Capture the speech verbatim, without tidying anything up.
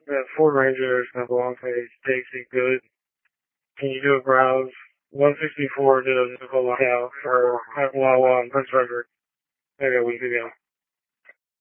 that Ford Ranger is going to belong to Stacy Good. Can you do a browse? one sixty-four did a Nikola House for Wawa in Prince Frederick maybe a week ago.